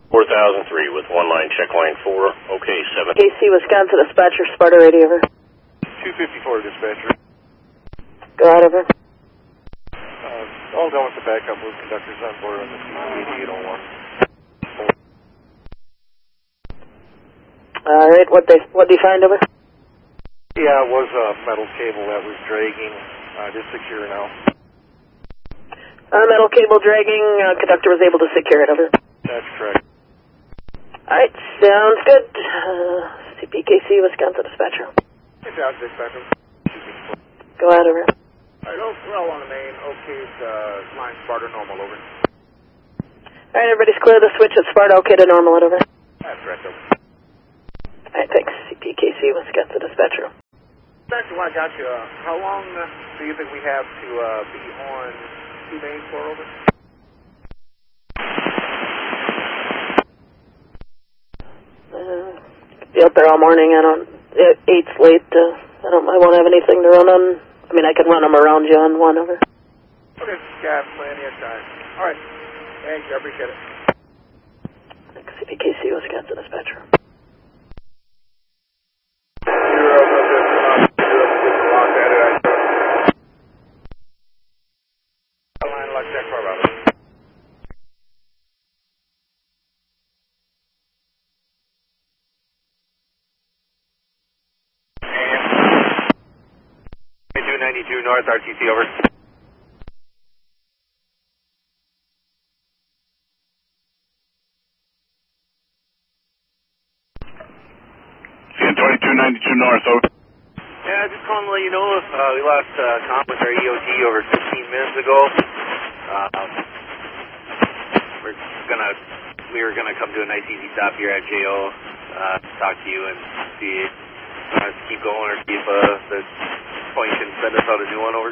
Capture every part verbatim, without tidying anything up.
four thousand three with one line, check line four, okay, seven. K C, Wisconsin, dispatcher, Sparta radio, over. two fifty-four, dispatcher. Go out, over. Uh, all done with the backup with conductors on board on the C C eight oh one. All right, what they what do you find, over? Yeah, it was a metal cable that was dragging. Uh, just secure now. Uh, metal cable dragging, uh, conductor was able to secure it, over. That's correct. All right, sounds good. Uh, C P K C, Wisconsin, dispatcher. Good job, dispatcher. Go out, over. All right, well on the main, okay, uh, line Sparta normal, over. All right, everybody's clear the switch at Sparta, okay to normal, over. That's correct, over. All right, thanks. C P K C, Wisconsin, dispatcher. Dispatcher, while I got you, uh, how long uh, do you think we have to uh, be on two mains for, over? Uh, be out there all morning. I don't. It, eight's late. Uh, I don't. I won't have anything to run on. I mean, I can run them around you on one, over. Okay, got plenty of time. All right, thank you. I appreciate it. Thanks, C P K C, Wisconsin, dispatcher. two ninety-two North, R T C, over. C N twenty-two ninety-two North, over. Yeah, just calling to let you know if uh, we lost uh, comp with our E O T over fifteen minutes ago. Uh, we're gonna, we were gonna come to a nice easy stop here at J O, uh, talk to you and see if uh, keep going or see if uh, the point can send us out a new one, over.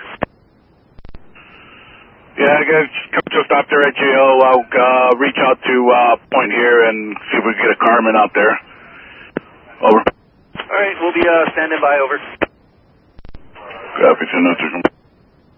Yeah, guys, come to a stop there at J O. I'll uh, reach out to uh, point here and see if we can get a Carmen out there. Over. All right, we'll be uh, standing by, over. Copy, two oh two.